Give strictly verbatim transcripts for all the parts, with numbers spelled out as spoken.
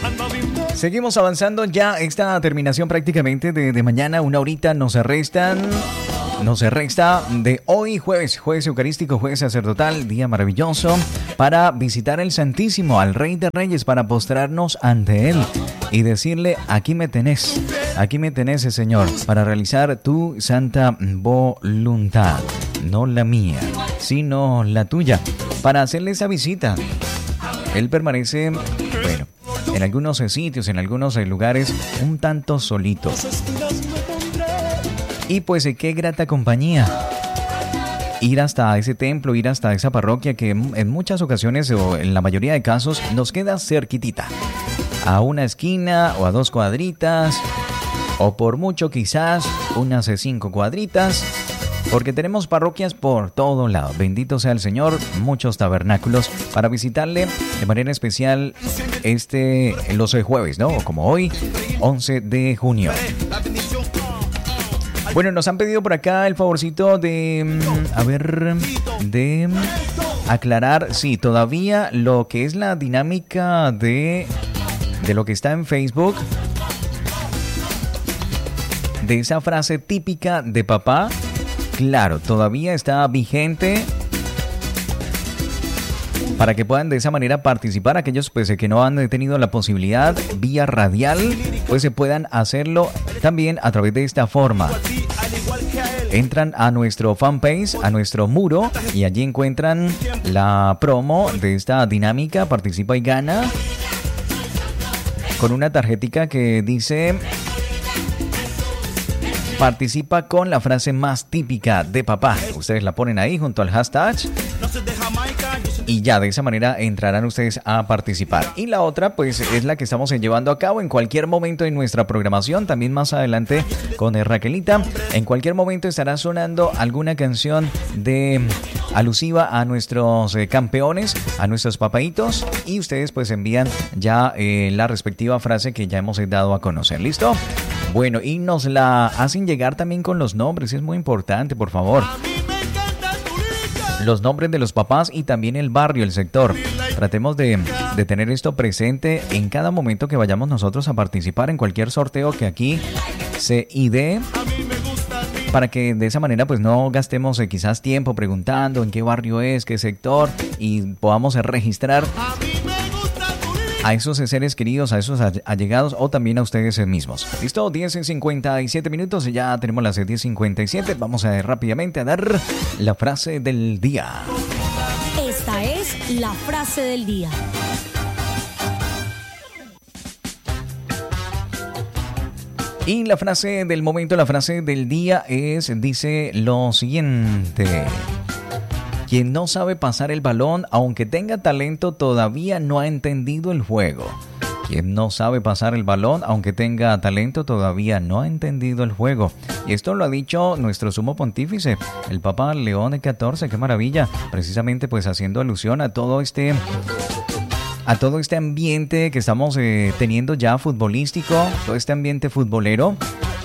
Seguimos avanzando ya esta terminación prácticamente de, de mañana, una horita nos restan, nos resta de hoy jueves, jueves eucarístico, jueves sacerdotal, día maravilloso para visitar el Santísimo, al Rey de Reyes, para postrarnos ante Él y decirle, aquí me tenés, aquí me tenés, Señor, para realizar tu santa voluntad, no la mía, sino la tuya, para hacerle esa visita. Él permanece, bueno, en algunos sitios, en algunos lugares, un tanto solito. Y pues, qué grata compañía. Ir hasta ese templo, ir hasta esa parroquia que en muchas ocasiones, o en la mayoría de casos, nos queda cerquitita. A una esquina o a dos cuadritas, o por mucho quizás unas cinco cuadritas. Porque tenemos parroquias por todo lado. Bendito sea el Señor, muchos tabernáculos para visitarle de manera especial este los jueves, ¿no? Como hoy, once de junio. Bueno, nos han pedido por acá el favorcito de, a ver, de aclarar, sí, todavía lo que es la dinámica de, de lo que está en Facebook, de esa frase típica de papá. Claro, todavía está vigente para que puedan de esa manera participar. Aquellos pues que no han tenido la posibilidad vía radial, pues se puedan hacerlo también a través de esta forma. Entran a nuestro fanpage, a nuestro muro, y allí encuentran la promo de esta dinámica, participa y gana, con una tarjetica que dice... Participa con la frase más típica de papá. Ustedes la ponen ahí junto al hashtag y ya de esa manera entrarán ustedes a participar. Y la otra pues es la que estamos llevando a cabo en cualquier momento en nuestra programación. También más adelante con Raquelita. En cualquier momento estará sonando alguna canción de alusiva a nuestros eh, campeones, a nuestros papaitos. Y ustedes pues envían ya eh, la respectiva frase que ya hemos dado a conocer. ¿Listo? Bueno, y nos la hacen llegar también con los nombres, es muy importante, por favor. Los nombres de los papás y también el barrio, el sector. Tratemos de, de tener esto presente en cada momento que vayamos nosotros a participar en cualquier sorteo que aquí se idee, para que de esa manera pues no gastemos eh, quizás tiempo preguntando en qué barrio es, qué sector, y podamos eh, registrar a esos seres queridos, a esos allegados o también a ustedes mismos. ¿Listo? diez y cincuenta y siete minutos, ya tenemos las diez y cincuenta y siete. Vamos a rápidamente a dar la frase del día. Esta es la frase del día. Y la frase del momento, la frase del día es, dice lo siguiente: quien no sabe pasar el balón, aunque tenga talento, todavía no ha entendido el juego. Quien no sabe pasar el balón, aunque tenga talento, todavía no ha entendido el juego. Y esto lo ha dicho nuestro sumo pontífice, el Papa León catorce. ¡Qué maravilla! Precisamente pues haciendo alusión a todo este... a todo este ambiente que estamos eh, teniendo ya futbolístico, todo este ambiente futbolero,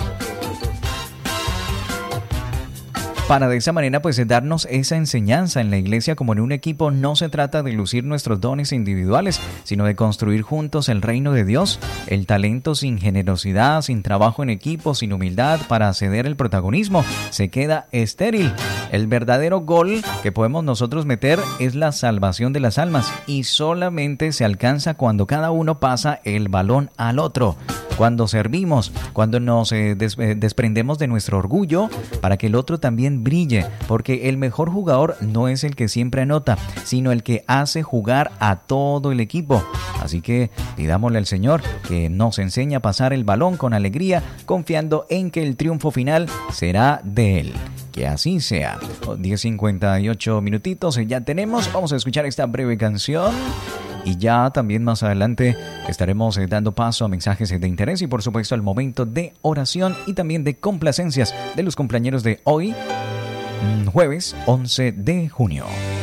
para de esa manera pues darnos esa enseñanza en la iglesia. Como en un equipo no se trata de lucir nuestros dones individuales, sino de construir juntos el reino de Dios. El talento sin generosidad, sin trabajo en equipo, sin humildad para ceder el protagonismo, se queda estéril. El verdadero gol que podemos nosotros meter es la salvación de las almas, y solamente se alcanza cuando cada uno pasa el balón al otro, cuando servimos, cuando nos eh, des- eh, desprendemos de nuestro orgullo para que el otro también brille, porque el mejor jugador no es el que siempre anota, sino el que hace jugar a todo el equipo. Así que pidámosle al Señor que nos enseñe a pasar el balón con alegría, confiando en que el triunfo final será de Él. Que así sea. diez cincuenta y ocho minutitos ya tenemos. Vamos a escuchar esta breve canción. Y ya también más adelante estaremos eh, dando paso a mensajes de interés y por supuesto al momento de oración y también de complacencias de los cumpleaños de hoy, jueves once de junio.